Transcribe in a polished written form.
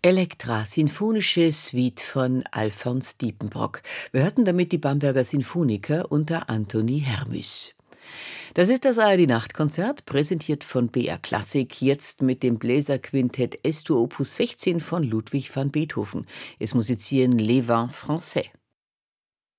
Elektra, sinfonische Suite von Alfons Diepenbrock. Wir hörten damit die Bamberger Sinfoniker unter Anthony Hermüß. Das ist das ARD-Nachtkonzert, präsentiert von BR Klassik, jetzt mit dem Bläserquintett S-Dur Opus 16 von Ludwig van Beethoven. Es musizieren Les Vins Français.